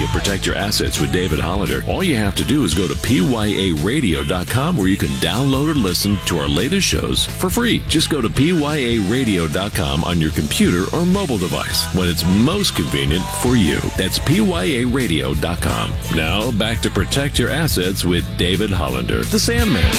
Protect Your Assets with David Hollander, all you have to do is go to pyaradio.com, where you can download or listen to our latest shows for free. Just go to pyaradio.com on your computer or mobile device when it's most convenient for you. That's pyaradio.com. Now, back to Protect Your Assets with David Hollander, the Sandman.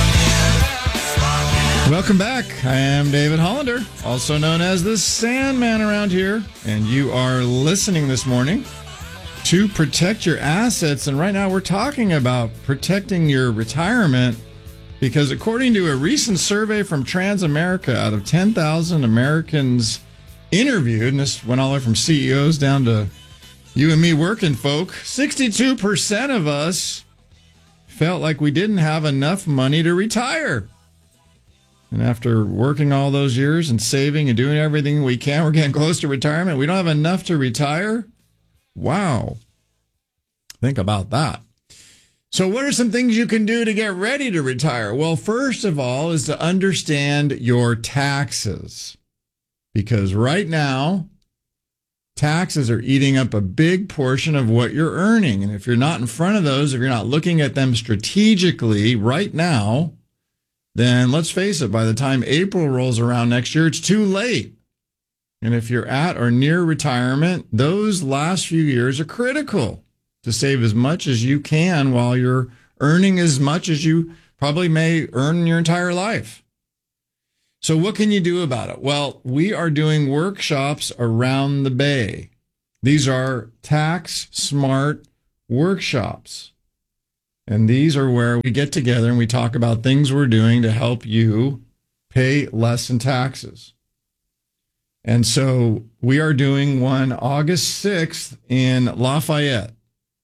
Welcome back. I am David Hollander, also known as the Sandman around here, and you are listening this morning to Protect Your Assets. And right now we're talking about protecting your retirement, because according to a recent survey from Transamerica, out of 10,000 Americans interviewed, and this went all the way from CEOs down to you and me working folk, 62% of us felt like we didn't have enough money to retire. And after working all those years and saving and doing everything we can, we're getting close to retirement. We don't have enough to retire. Wow. Think about that. So what are some things you can do to get ready to retire? Well, first of all is to understand your taxes. Because right now, taxes are eating up a big portion of what you're earning. And if you're not in front of those, if you're not looking at them strategically right now, then let's face it, by the time April rolls around next year, it's too late. And if you're at or near retirement, those last few years are critical to save as much as you can while you're earning as much as you probably may earn in your entire life. So what can you do about it? Well, we are doing workshops around the Bay. These are tax smart workshops. And these are where we get together and we talk about things we're doing to help you pay less in taxes. And so we are doing one August 6th in Lafayette.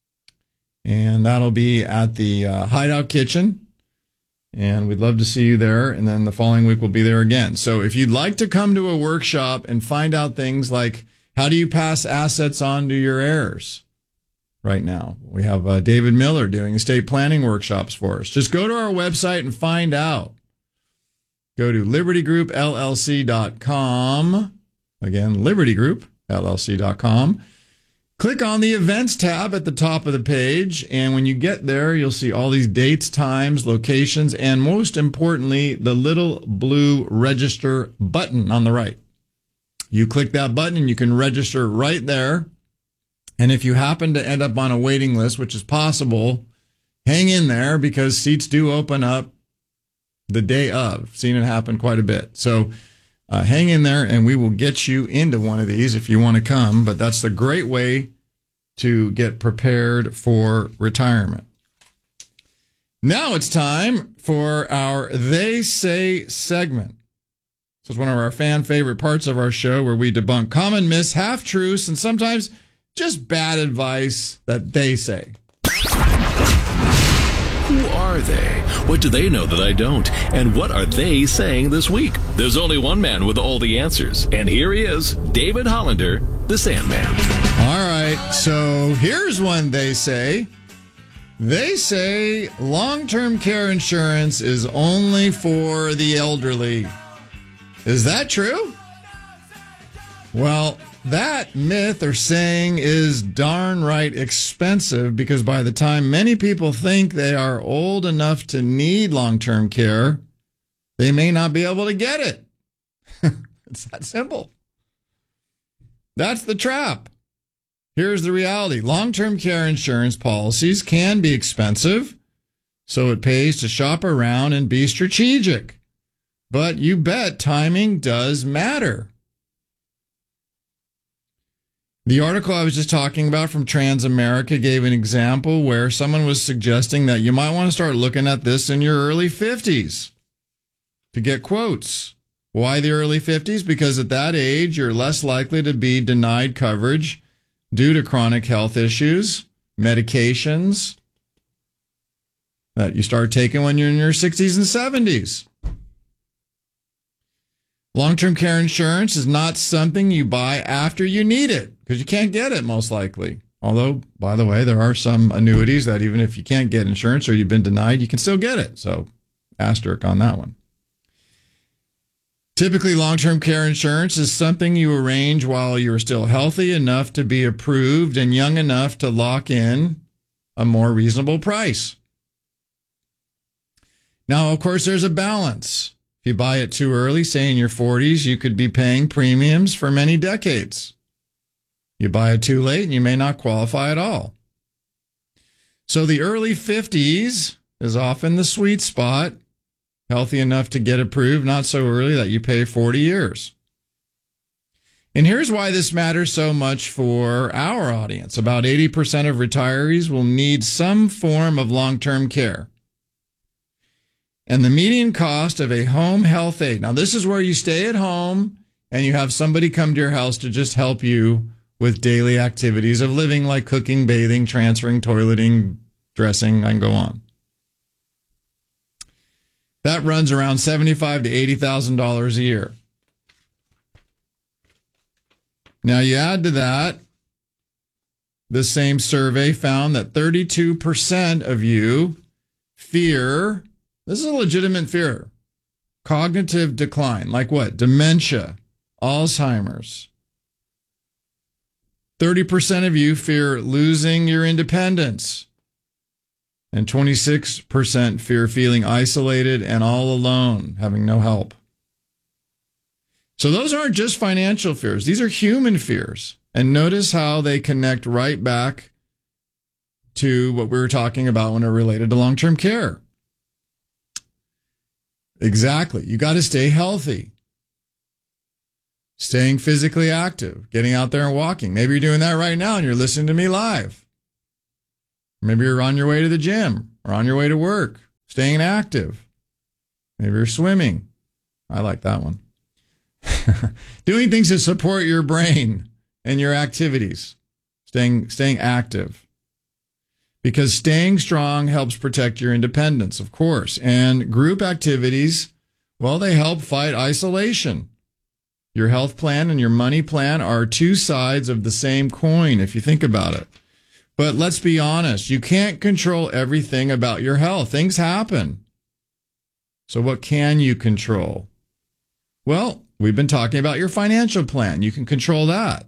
And that'll be at the Hideout Kitchen. And we'd love to see you there. And then the following week we'll be there again. So if you'd like to come to a workshop and find out things like, how do you pass assets on to your heirs? Right now, we have David Miller doing estate planning workshops for us. Just go to our website and find out. Go to libertygroupllc.com. Again, libertygroupllc.com. Click on the events tab at the top of the page. And when you get there, you'll see all these dates, times, locations, and most importantly, the little blue register button on the right. You click that button and you can register right there. And if you happen to end up on a waiting list, which is possible, hang in there, because seats do open up the day of. Seen it happen quite a bit. So hang in there and we will get you into one of these if you want to come. But that's the great way to get prepared for retirement. Now it's time for our They Say segment. This is one of our fan favorite parts of our show, where we debunk common myths, half-truths, and sometimes just bad advice that they say. Who are they? What do they know that I don't? And what are they saying this week? There's only one man with all the answers. And here he is, David Hollander, the Sandman. All right, so here's one they say. They say long-term care insurance is only for the elderly. Is that true? Well, that myth or saying is darn right expensive, because by the time many people think they are old enough to need long-term care, they may not be able to get it. It's that simple. That's the trap. Here's the reality. Long-term care insurance policies can be expensive, so it pays to shop around and be strategic. But you bet timing does matter. The article I was just talking about from Transamerica gave an example where someone was suggesting that you might want to start looking at this in your early 50s to get quotes. Why the early 50s? Because at that age, you're less likely to be denied coverage due to chronic health issues, medications that you start taking when you're in your 60s and 70s. Long-term care insurance is not something you buy after you need it, because you can't get it most likely. Although, by the way, there are some annuities that even if you can't get insurance or you've been denied, you can still get it. So, asterisk on that one. Typically, long-term care insurance is something you arrange while you're still healthy enough to be approved and young enough to lock in a more reasonable price. Now, of course, there's a balance. If you buy it too early, say in your 40s, you could be paying premiums for many decades. You buy it too late and you may not qualify at all. So the early 50s is often the sweet spot, healthy enough to get approved, not so early that you pay 40 years. And here's why this matters so much for our audience. About 80% of retirees will need some form of long-term care. And the median cost of a home health aide, now this is where you stay at home and you have somebody come to your house to just help you with daily activities of living, like cooking, bathing, transferring, toileting, dressing, I can go on. That runs around $75,000 to $80,000 a year. Now you add to that, the same survey found that 32% of you fear, this is a legitimate fear, cognitive decline, like what? Dementia, Alzheimer's. 30% of you fear losing your independence. And 26% fear feeling isolated and all alone, having no help. So those aren't just financial fears. These are human fears. And notice how they connect right back to what we were talking about when it related to long-term care. Exactly. You got to stay healthy. Staying physically active, getting out there and walking. Maybe you're doing that right now and you're listening to me live. Maybe you're on your way to the gym or on your way to work, staying active. Maybe you're swimming. I like that one. Doing things to support your brain and your activities. Staying active. Because staying strong helps protect your independence, of course. And group activities, well, they help fight isolation. Your health plan and your money plan are two sides of the same coin, if you think about it. But let's be honest, you can't control everything about your health. Things happen. So what can you control? Well, we've been talking about your financial plan. You can control that.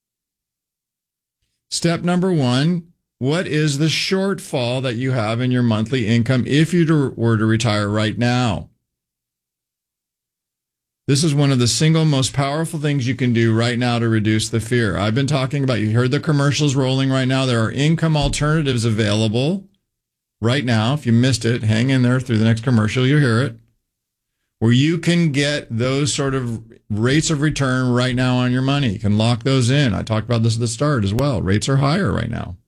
Step number 1, what is the shortfall that you have in your monthly income if you were to retire right now? This is one of the single most powerful things you can do right now to reduce the fear. I've been talking about, you heard the commercials rolling right now. There are income alternatives available right now. If you missed it, hang in there through the next commercial, you'll hear it. Where you can get those sort of rates of return right now on your money. You can lock those in. I talked about this at the start as well. Rates are higher right now.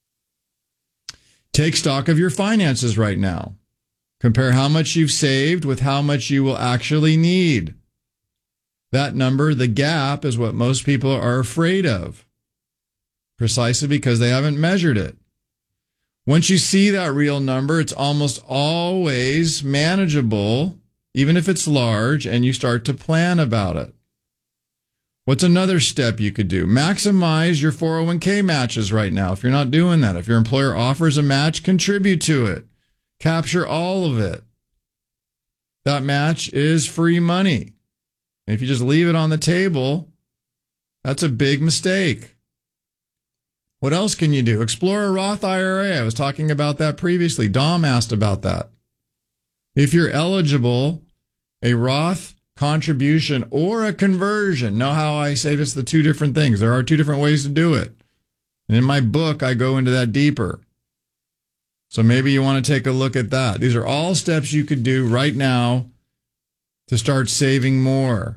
Take stock of your finances right now. Compare how much you've saved with how much you will actually need. That number, the gap, is what most people are afraid of, precisely because they haven't measured it. Once you see that real number, it's almost always manageable, even if it's large, and you start to plan about it. What's another step you could do? Maximize your 401k matches right now. If you're not doing that, if your employer offers a match, contribute to it. Capture all of it. That match is free money. And if you just leave it on the table, that's a big mistake. What else can you do? Explore a Roth IRA. I was talking about that previously. Dom asked about that. If you're eligible, a Roth contribution or a conversion. Know how I say this, the two different things. There are two different ways to do it. And in my book, I go into that deeper. So maybe you want to take a look at that. These are all steps you could do right now to start saving more.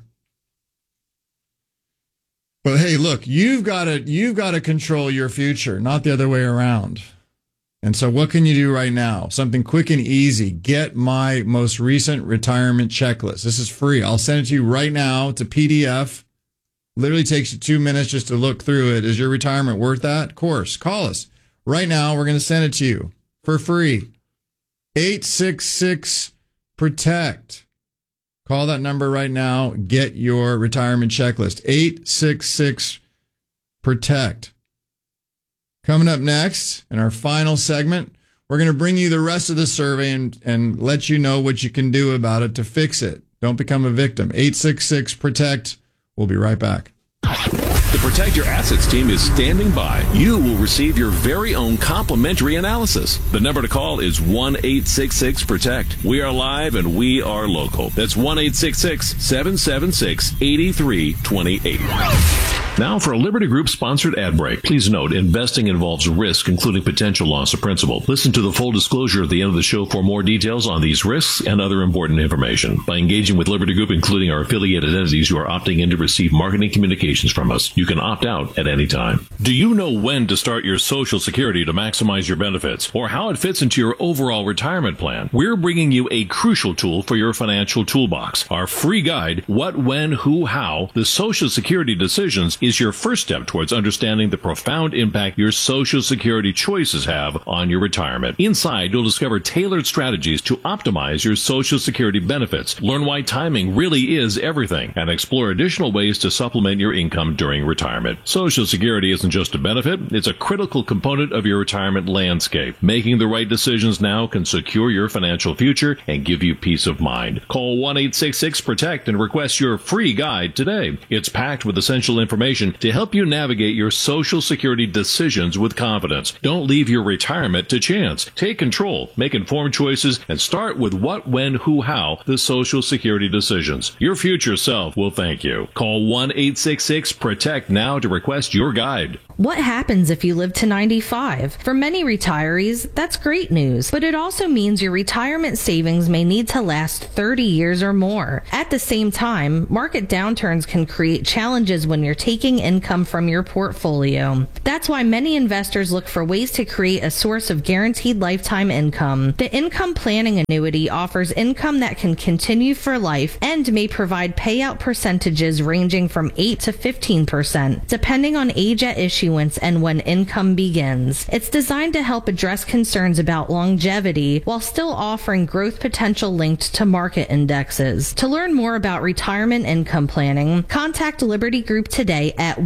But hey, look, you've got to control your future, not the other way around. And so what can you do right now? Something quick and easy. Get my most recent retirement checklist. This is free. I'll send it to you right now. It's a PDF. Literally takes you 2 minutes just to look through it. Is your retirement worth that? Of course. Call us. Right now, we're going to send it to you for free. 866-PROTECT. Call that number right now. Get your retirement checklist. 866-PROTECT. Coming up next, in our final segment, we're going to bring you the rest of the survey and let you know what you can do about it to fix it. Don't become a victim. 866-PROTECT. We'll be right back. The Protect Your Assets team is standing by. You will receive your very own complimentary analysis. The number to call is 1-866-PROTECT. We are live and we are local. That's 1-866-776-8328. Now for a Liberty Group sponsored ad break. Please note, investing involves risk, including potential loss of principal. Listen to the full disclosure at the end of the show for more details on these risks and other important information. By engaging with Liberty Group, including our affiliated entities, you are opting in to receive marketing communications from us. You can opt out at any time. Do you know when to start your Social Security to maximize your benefits, or how it fits into your overall retirement plan? We're bringing you a crucial tool for your financial toolbox. Our free guide, What, When, Who, How, the Social Security Decisions, is your first step towards understanding the profound impact your Social Security choices have on your retirement. Inside, you'll discover tailored strategies to optimize your Social Security benefits, learn why timing really is everything, and explore additional ways to supplement your income during retirement. Social Security isn't just a benefit, it's a critical component of your retirement landscape. Making the right decisions now can secure your financial future and give you peace of mind. Call 1-866-PROTECT and request your free guide today. It's packed with essential information to help you navigate your Social Security decisions with confidence. Don't leave your retirement to chance. Take control, make informed choices, and start with What, When, Who, How, the Social Security Decisions. Your future self will thank you. Call 1-866-PROTECT now to request your guide. What happens if you live to 95? For many retirees, that's great news, but it also means your retirement savings may need to last 30 years or more. At the same time, market downturns can create challenges when you're taking income from your portfolio. That's why many investors look for ways to create a source of guaranteed lifetime income. The Income Planning Annuity offers income that can continue for life and may provide payout percentages ranging from 8 to 15%, depending on age at issuance and when income begins. It's designed to help address concerns about longevity while still offering growth potential linked to market indexes. To learn more about retirement income planning, contact Liberty Group today at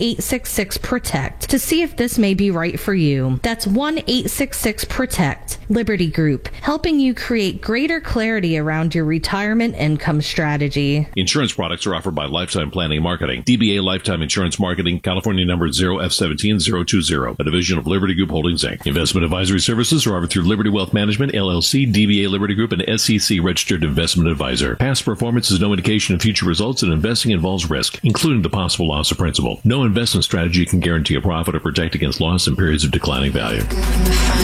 1-866-PROTECT to see if this may be right for you. That's 1-866-PROTECT. Liberty Group, helping you create greater clarity around your retirement income strategy. Insurance products are offered by Lifetime Planning Marketing. DBA Lifetime Insurance Marketing, California number 0F17020, a division of Liberty Group Holdings, Inc. Investment advisory services are offered through Liberty Wealth Management, LLC, DBA Liberty Group, and SEC Registered Investment Advisor. Past performance is no indication of future results, and investing involves risk, including the possible loss of principal. No investment strategy can guarantee a profit or protect against loss in periods of declining value.